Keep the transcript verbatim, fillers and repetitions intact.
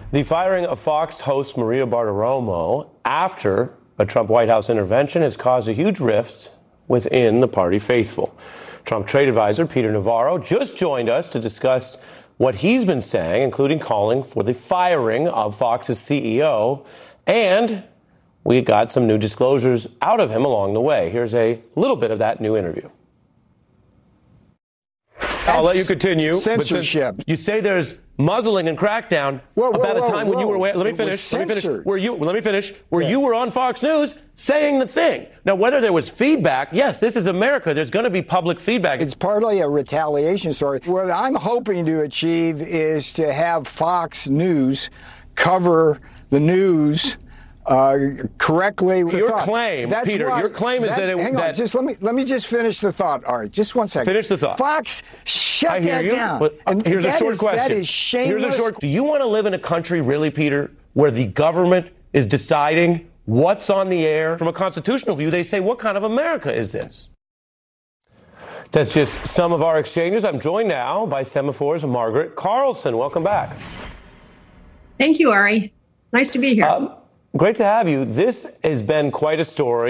The firing of Fox host Maria Bartiromo after a Trump White House intervention has caused a huge rift within the party faithful. Trump trade advisor Peter Navarro just joined us to discuss what he's been saying, including calling for the firing of Fox's C E O. And we got some new disclosures out of him along the way. Here's a little bit of that new interview. I'll let you continue. Censorship. You say there's muzzling and crackdown whoa, whoa, about whoa, a time whoa. when you were. Wait, let me It finish. Let me finish. censored. Where you? Let me finish. Where yeah. you were on Fox News saying the thing. Now, whether there was feedback, yes, this is America. There's going to be public feedback. It's partly a retaliation story. What I'm hoping to achieve is to have Fox News cover the news Uh, correctly. Your claim, That's Peter, right. your claim is that, that it hang that, on, just let me let me just finish the thought. All right, just one second. Finish the thought. Fox, shut I hear that you, down. But and here's a that short is, question. That is shameless. Here's a short. Do you want to live in a country, really, Peter, where the government is deciding what's on the air? From a constitutional view, they say, what kind of America is this? That's just some of our exchanges. I'm joined now by Semaphor's Margaret Carlson. Welcome back. Thank you, Ari. Nice to be here. Um, Great to have you. This has been quite a story.